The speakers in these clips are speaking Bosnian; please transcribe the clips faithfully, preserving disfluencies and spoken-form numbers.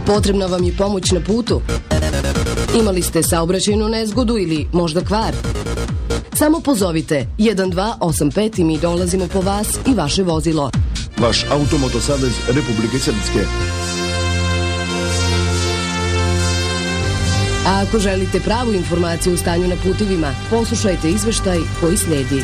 Potrebna vam je pomoć na putu? Imali ste saobraćajnu nezgodu ili možda kvar? Samo pozovite jedan dva osam pet i mi dolazimo po vas i vaše vozilo. Vaš Automoto Savez Republike Srpske. A ako želite pravu informaciju o stanju na putevima, poslušajte izveštaj koji slijedi.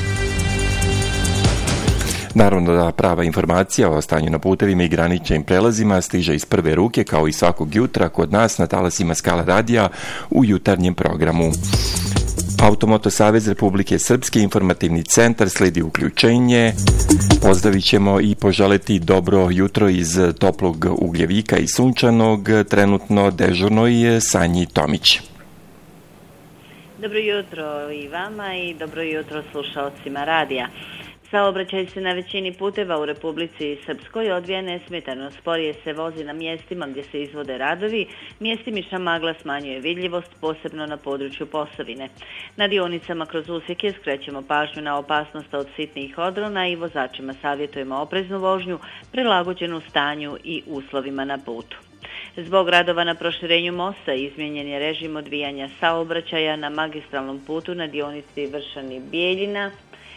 Naravno da prava informacija o stanju na putevima i graničnim prelazima stiže iz prve ruke kao i svakog jutra kod nas na talasima Skala radija u jutarnjem programu. Automoto Savez Republike Srpske informativni centar sledi uključenje. Pozdravit ćemo i poželeti dobro jutro iz toplog Ugljevika i sunčanog, trenutno dežurnoj Sanji Tomić. Dobro jutro i vama i dobro jutro slušaocima radija. Saobraćaj se na većini puteva u Republici Srpskoj odvija nesmetano. Sporije se vozi na mjestima gdje se izvode radovi, mjestimična magla smanjuje vidljivost, posebno na području Posavine. Na dionicama kroz usjeke skrećemo pažnju na opasnost od sitnih odrona i vozačima savjetujemo opreznu vožnju, prilagođenu stanju i uslovima na putu. Zbog radova na proširenju mosta izmijenjen je režim odvijanja saobraćaja na magistralnom putu na dionici Vršani-Bijeljina.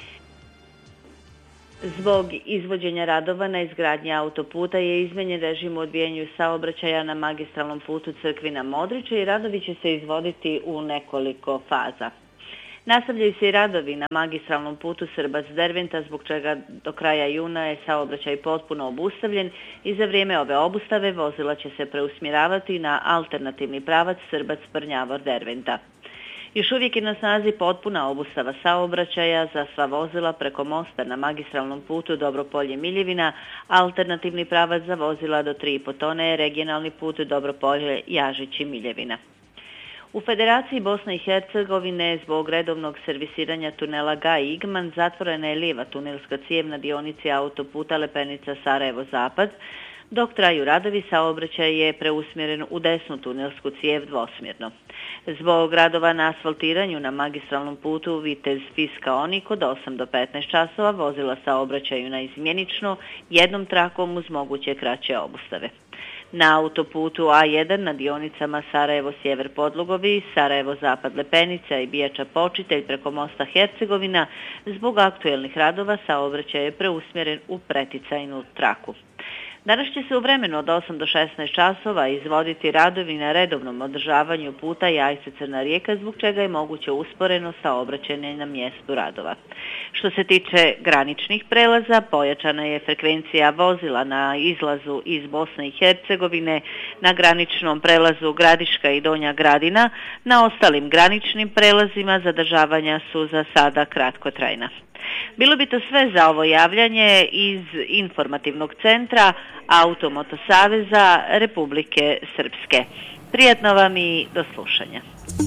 Zbog izvođenja radova na izgradnji autoputa je izmenjen režim u odvijanju saobraćaja na magistralnom putu Crkvina-Modriče i radovi će se izvoditi u nekoliko faza. Nastavljaju se i radovi na magistralnom putu Srbac-Derventa, zbog čega do kraja juna je saobraćaj potpuno obustavljen i za vrijeme ove obustave vozila će se preusmjeravati na alternativni pravac Srbac-Prnjavor-Derventa. Još uvijek je na snazi potpuna obustava saobraćaja za sva vozila preko mosta na magistralnom putu Dobropolje-Miljevina, alternativni pravac za vozila do tri i po tone je regionalni put Dobropolje-Jažići-Miljevina. U Federaciji Bosne i Hercegovine zbog redovnog servisiranja tunela Gaj-Igman zatvorena je lijeva tunelska cijev na dionici autoputa Lepenica-Sarajevo-Zapad. Dok traju radovi, saobraćaj je preusmjeren u desnu tunelsku cijev dvosmjerno. Zbog radova na asfaltiranju na magistralnom putu Vitez-Fiskaonik od osam do petnaest časova vozila saobraćaju na izmjenično jednom trakom uz moguće kraće obustave. Na autoputu A jedan na dionicama Sarajevo-Sjever Podlugovi, Sarajevo-Zapad Lepenica i Bijača-Počitelj preko mosta Hercegovina zbog aktuelnih radova saobraćaj je preusmjeren u preticajnu traku. Danas će se u vremenu od osam do šesnaest časova izvoditi radovi na redovnom održavanju puta Jajce-Crna Rijeka, zbog čega je moguće usporeno saobraćanje na mjestu radova. Što se tiče graničnih prelaza, pojačana je frekvencija vozila na izlazu iz Bosne i Hercegovine, na graničnom prelazu Gradiška i Donja Gradina, na ostalim graničnim prelazima zadržavanja su za sada kratkotrajna. Bilo bi to sve za ovo javljanje iz informativnog centra Automoto Saveza Republike Srpske. Prijatno vam i do slušanja.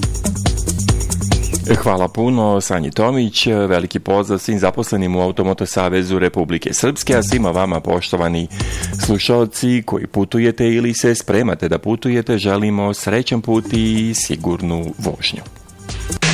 Hvala puno, Sanji Tomić. Veliki pozdrav svim zaposlenim u Automoto Savezu Republike Srpske, a svima vama, poštovani slušalci koji putujete ili se spremate da putujete, želimo srećan put i sigurnu vožnju.